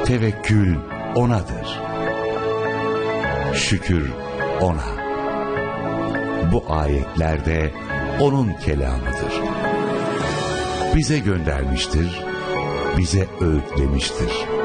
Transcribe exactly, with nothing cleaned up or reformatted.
Tevekkül O'nadır. Şükür O'na. Bu ayetlerde O'nun kelamıdır. Bize göndermiştir, bize öğütlemiştir.